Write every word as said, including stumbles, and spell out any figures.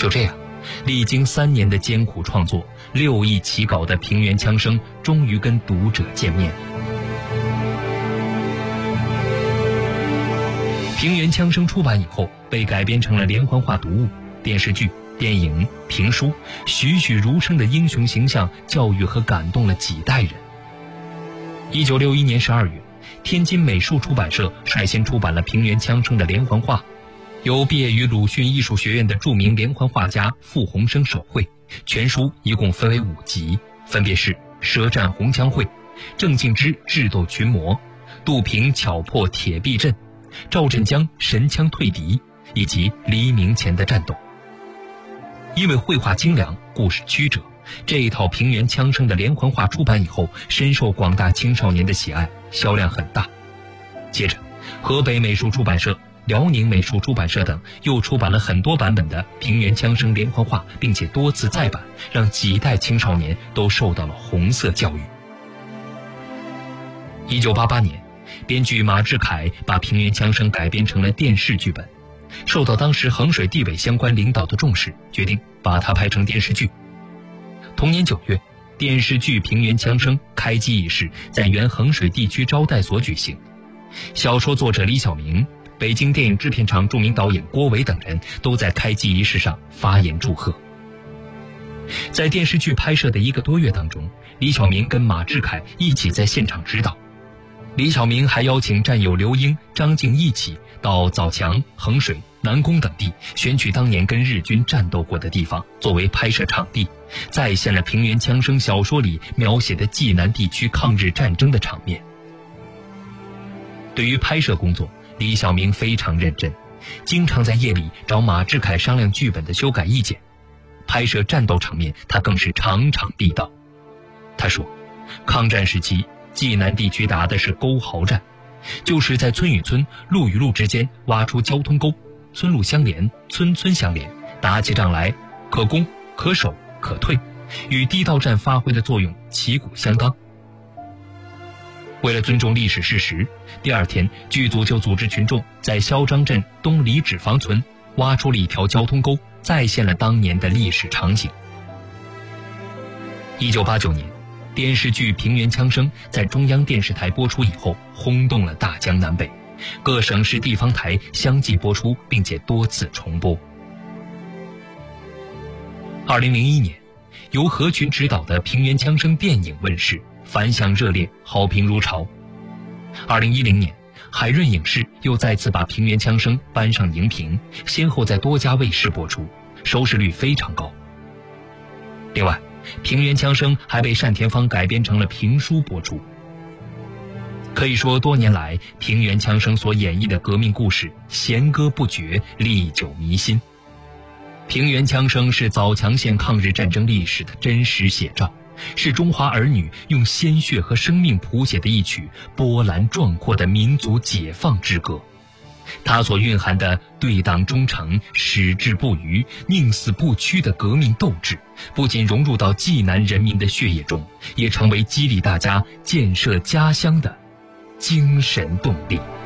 就这样，历经三年的艰苦创作，六亿起稿的《平原枪声》终于跟读者见面。《平原枪声》出版以后，被改编成了连环画读物、电视剧、电影、评书，栩栩如生的英雄形象教育和感动了几代人。一九六一年十二月，天津美术出版社率先出版了《平原枪声》的连环画，由毕业于鲁迅艺术学院的著名连环画家傅鸿生手绘。全书一共分为五集，分别是《舌战红枪会》、郑敬之智斗群魔、杜平巧破铁壁阵、赵振江神枪退敌，以及黎明前的战斗。因为绘画精良，故事曲折，这一套《平原枪声》的连环画出版以后，深受广大青少年的喜爱，销量很大。接着，河北美术出版社、辽宁美术出版社等又出版了很多版本的《平原枪声》连环画，并且多次再版，让几代青少年都受到了红色教育。一九八八年，编剧马志凯把《平原枪声》改编成了电视剧本，受到当时衡水地委相关领导的重视，决定把它拍成电视剧。同年九月，电视剧《平原枪声》开机仪式在原衡水地区招待所举行，小说作者李晓明、北京电影制片厂著名导演郭伟等人都在开机仪式上发言祝贺。在电视剧拍摄的一个多月当中，李晓明跟马志凯一起在现场指导。李晓明还邀请战友刘英、张静一起到枣强、衡水、南宫等地选取当年跟日军战斗过的地方作为拍摄场地，再现了《平原枪声》小说里描写的济南地区抗日战争的场面。对于拍摄工作，李晓明非常认真，经常在夜里找马志凯商量剧本的修改意见。拍摄战斗场面，他更是场场必到。他说，抗战时期济南地区打的是沟壕战，就是在村与村、路与路之间挖出交通沟，村路相连，村村相连，打起仗来可攻可守可退，与地道战发挥的作用旗鼓相当。为了尊重历史事实，第二天剧组就组织群众在肖张镇东里脂肪村挖出了一条交通沟，再现了当年的历史场景。一九八九年，电视剧《平原枪声》在中央电视台播出以后，轰动了大江南北，各省市地方台相继播出，并且多次重播。二零零一年，由何群执导的《平原枪声》电影问世，反响热烈，好评如潮。二零一零年，海润影视又再次把《平原枪声》搬上荧屏，先后在多家卫视播出，收视率非常高。另外，《平原枪声》还被单田芳改编成了评书播出。可以说，多年来《平原枪声》所演绎的革命故事弦歌不绝，历久弥新。《平原枪声》是枣强县抗日战争历史的真实写照，是中华儿女用鲜血和生命谱写的一曲波澜壮阔的民族解放之歌。它所蕴含的对党忠诚、矢志不渝、宁死不屈的革命斗志，不仅融入到济南人民的血液中，也成为激励大家建设家乡的精神动力。